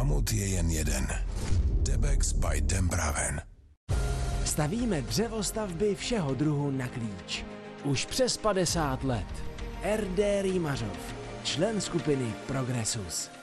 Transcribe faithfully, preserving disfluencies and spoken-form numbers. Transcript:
Mamut je jen jeden. Tebex by Tempraven. Stavíme dřevostavby všeho druhu na klíč. Už přes padesát let. R D Rýmařov, člen skupiny Progressus.